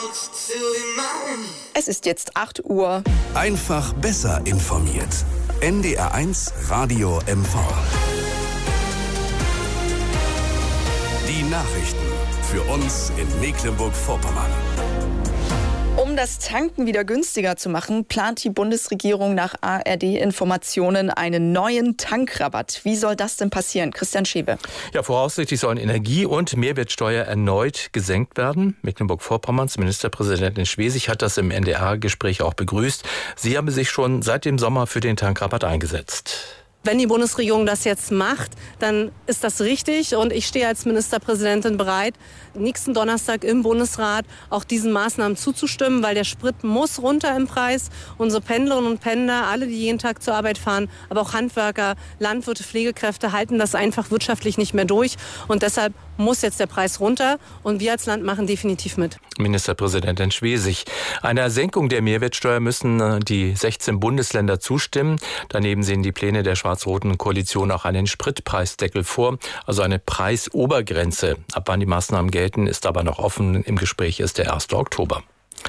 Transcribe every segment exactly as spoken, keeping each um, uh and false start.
Es ist jetzt acht Uhr. Einfach besser informiert. N D R eins Radio M V. Die Nachrichten für uns in Mecklenburg-Vorpommern. Um das Tanken wieder günstiger zu machen, plant die Bundesregierung nach A R D-Informationen einen neuen Tankrabatt. Wie soll das denn passieren? Christian Schewe. Ja, voraussichtlich sollen Energie- und Mehrwertsteuer erneut gesenkt werden. Mecklenburg-Vorpommerns Ministerpräsidentin Schwesig hat das im N D R-Gespräch auch begrüßt. Sie habe sich schon seit dem Sommer für den Tankrabatt eingesetzt. Wenn die Bundesregierung das jetzt macht, dann ist das richtig. Und ich stehe als Ministerpräsidentin bereit, nächsten Donnerstag im Bundesrat auch diesen Maßnahmen zuzustimmen, weil der Sprit muss runter im Preis. Unsere Pendlerinnen und Pendler, alle, die jeden Tag zur Arbeit fahren, aber auch Handwerker, Landwirte, Pflegekräfte, halten das einfach wirtschaftlich nicht mehr durch. Und deshalb muss jetzt der Preis runter. Und wir als Land machen definitiv mit. Ministerpräsidentin Schwesig. Einer Senkung der Mehrwertsteuer müssen die sechzehn Bundesländer zustimmen. Daneben sehen die Pläne der schwarz-roten Koalition auch einen Spritpreisdeckel vor, also eine Preisobergrenze. Ab wann die Maßnahmen gelten, ist aber noch offen. Im Gespräch ist der erste Oktober.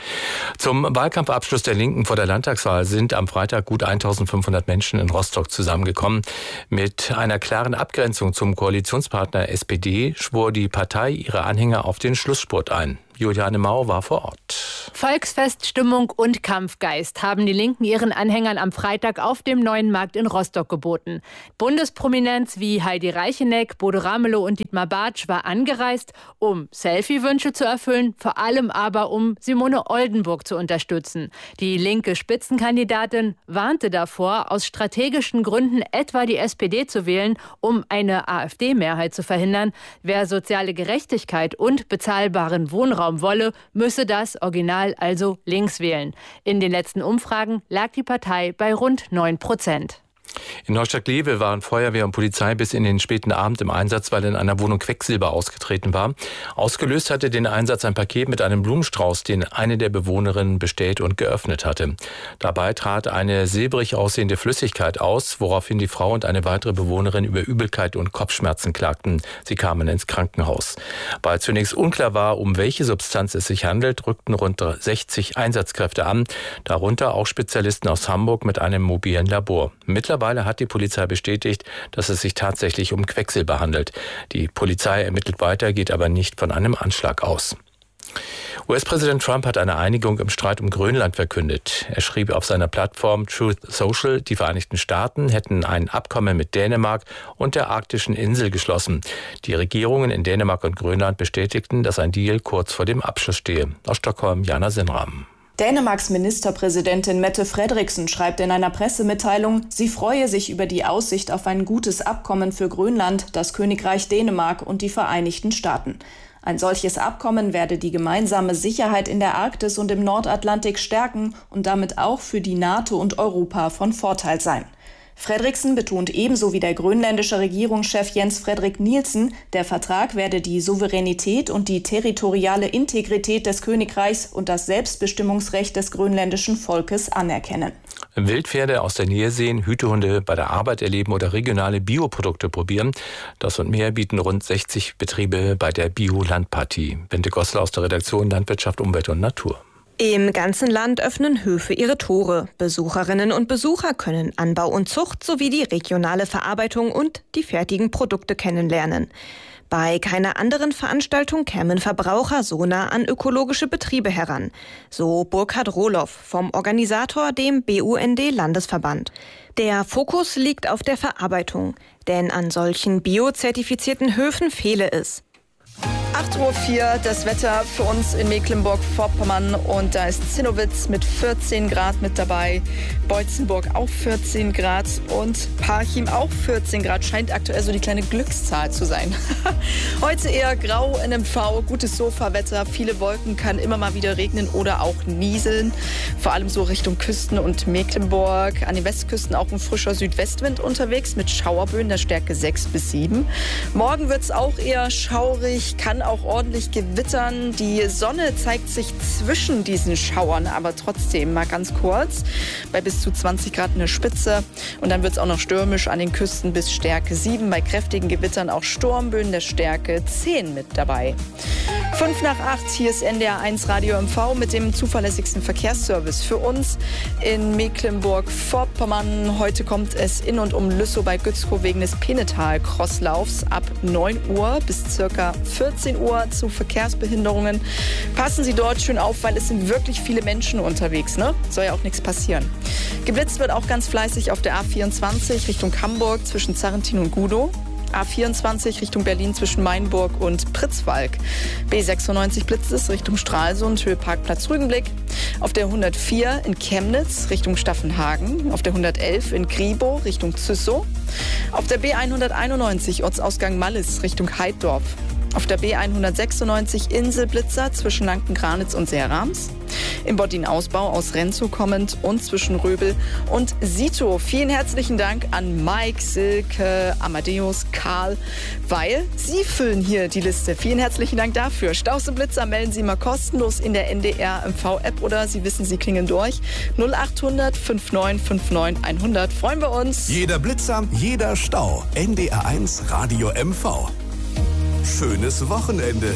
Zum Wahlkampfabschluss der Linken vor der Landtagswahl sind am Freitag gut eintausendfünfhundert Menschen in Rostock zusammengekommen. Mit einer klaren Abgrenzung zum Koalitionspartner S P D schwor die Partei ihre Anhänger auf den Schlussspurt ein. Juliane Mau war vor Ort. Volksfeststimmung und Kampfgeist haben die Linken ihren Anhängern am Freitag auf dem Neuen Markt in Rostock geboten. Bundesprominenz wie Heidi Reicheneck, Bodo Ramelow und Dietmar Bartsch war angereist, um Selfie-Wünsche zu erfüllen, vor allem aber um Simone Oldenburg zu unterstützen. Die linke Spitzenkandidatin warnte davor, aus strategischen Gründen etwa die S P D zu wählen, um eine AfD-Mehrheit zu verhindern. Wer soziale Gerechtigkeit und bezahlbaren Wohnraum wolle, müsse das Original also links wählen. In den letzten Umfragen lag die Partei bei rund neun Prozent. In Neustadt-Glewe waren Feuerwehr und Polizei bis in den späten Abend im Einsatz, weil in einer Wohnung Quecksilber ausgetreten war. Ausgelöst hatte den Einsatz ein Paket mit einem Blumenstrauß, den eine der Bewohnerinnen bestellt und geöffnet hatte. Dabei trat eine silbrig aussehende Flüssigkeit aus, woraufhin die Frau und eine weitere Bewohnerin über Übelkeit und Kopfschmerzen klagten. Sie kamen ins Krankenhaus. Weil zunächst unklar war, um welche Substanz es sich handelt, rückten rund sechzig Einsatzkräfte an, darunter auch Spezialisten aus Hamburg mit einem mobilen Labor. Mittlerweile hat die Polizei bestätigt, dass es sich tatsächlich um Quecksilber handelt. Die Polizei ermittelt weiter, geht aber nicht von einem Anschlag aus. U S-Präsident Trump hat eine Einigung im Streit um Grönland verkündet. Er schrieb auf seiner Plattform Truth Social, die Vereinigten Staaten hätten ein Abkommen mit Dänemark und der arktischen Insel geschlossen. Die Regierungen in Dänemark und Grönland bestätigten, dass ein Deal kurz vor dem Abschluss stehe. Aus Stockholm, Jana Sinram. Dänemarks Ministerpräsidentin Mette Frederiksen schreibt in einer Pressemitteilung, sie freue sich über die Aussicht auf ein gutes Abkommen für Grönland, das Königreich Dänemark und die Vereinigten Staaten. Ein solches Abkommen werde die gemeinsame Sicherheit in der Arktis und im Nordatlantik stärken und damit auch für die NATO und Europa von Vorteil sein. Frederiksen betont ebenso wie der grönländische Regierungschef Jens Frederik Nielsen, der Vertrag werde die Souveränität und die territoriale Integrität des Königreichs und das Selbstbestimmungsrecht des grönländischen Volkes anerkennen. Wildpferde aus der Nähe sehen, Hütehunde bei der Arbeit erleben oder regionale Bioprodukte probieren. Das und mehr bieten rund sechzig Betriebe bei der Bio-Landpartie. Bente Gossler aus der Redaktion Landwirtschaft, Umwelt und Natur. Im ganzen Land öffnen Höfe ihre Tore. Besucherinnen und Besucher können Anbau und Zucht sowie die regionale Verarbeitung und die fertigen Produkte kennenlernen. Bei keiner anderen Veranstaltung kämen Verbraucher so nah an ökologische Betriebe heran. So Burkhard Rohloff vom Organisator, dem B U N D-Landesverband. Der Fokus liegt auf der Verarbeitung, denn an solchen biozertifizierten Höfen fehle es. acht Uhr vier, das Wetter für uns in Mecklenburg-Vorpommern und da ist Zinnowitz mit vierzehn Grad mit dabei, Beutzenburg auch vierzehn Grad und Parchim auch vierzehn Grad, scheint aktuell so die kleine Glückszahl zu sein. Heute eher grau, N M V, gutes Sofawetter, viele Wolken, kann immer mal wieder regnen oder auch nieseln, vor allem so Richtung Küsten und Mecklenburg, an den Westküsten auch ein frischer Südwestwind unterwegs mit Schauerböen der Stärke sechs bis sieben. Morgen wird es auch eher schaurig, kann auch ordentlich gewittern. Die Sonne zeigt sich zwischen diesen Schauern, aber trotzdem mal ganz kurz bei bis zu zwanzig Grad in der Spitze. Und dann wird es auch noch stürmisch an den Küsten bis Stärke sieben. Bei kräftigen Gewittern auch Sturmböen der Stärke zehn mit dabei. Fünf nach acht, hier ist N D R eins Radio M V mit dem zuverlässigsten Verkehrsservice für uns in Mecklenburg-Vorpommern. Heute kommt es in und um Lüssow bei Gützkow wegen des Pennetal-Crosslaufs ab neun Uhr bis circa vierzehn Uhr zu Verkehrsbehinderungen. Passen Sie dort schön auf, weil es sind wirklich viele Menschen unterwegs, ne? Soll ja auch nichts passieren. Geblitzt wird auch ganz fleißig auf der A vierundzwanzig Richtung Hamburg zwischen Zarrentin und Gudow. A vierundzwanzig Richtung Berlin zwischen Mainburg und Pritzwalk. B sechsundneunzig blitzt es Richtung Stralsund, Höhe Parkplatz Rügenblick. Auf der hundertvier in Chemnitz Richtung Staffenhagen. Auf der hundertelf in Griebow Richtung Züssow. Auf der B hunderteinundneunzig Ortsausgang Mallis Richtung Heiddorf. Auf der B hundertsechsundneunzig Inselblitzer zwischen Lanken-Granitz und Seerams. Im Boddin-Ausbau aus Renzow kommend und zwischen Röbel und Sito. Vielen herzlichen Dank an Mike, Silke, Amadeus, Karl, weil Sie füllen hier die Liste. Vielen herzlichen Dank dafür. Staus und Blitzer melden Sie mal kostenlos in der N D R M V-App oder Sie wissen, Sie klingeln durch. null achthundert neunundfünfzig neunundfünfzig hundert. Freuen wir uns. Jeder Blitzer, jeder Stau. N D R eins Radio M V. Schönes Wochenende.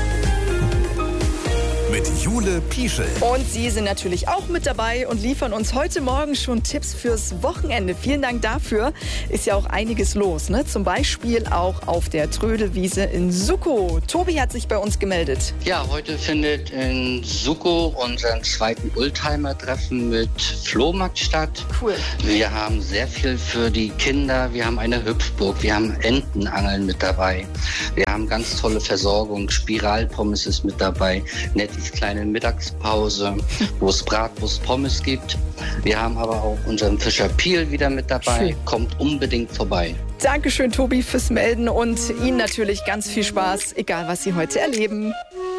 Mit Jule Pieschel. Und Sie sind natürlich auch mit dabei und liefern uns heute Morgen schon Tipps fürs Wochenende. Vielen Dank dafür. Ist ja auch einiges los, ne? Zum Beispiel auch auf der Trödelwiese in Suckow. Tobi hat sich bei uns gemeldet. Ja, heute findet in Suckow unseren zweiten Oldtimer-Treffen mit Flohmarkt statt. Cool. Wir haben sehr viel für die Kinder. Wir haben eine Hüpfburg. Wir haben Entenangeln mit dabei. Wir haben ganz tolle Versorgung. Spiralpommes ist mit dabei. Nett kleine Mittagspause, wo es Bratwurst, Pommes gibt. Wir haben aber auch unseren Fischer Piel wieder mit dabei. Schön. Kommt unbedingt vorbei. Dankeschön, Tobi, fürs Melden und Ihnen natürlich ganz viel Spaß, egal was Sie heute erleben.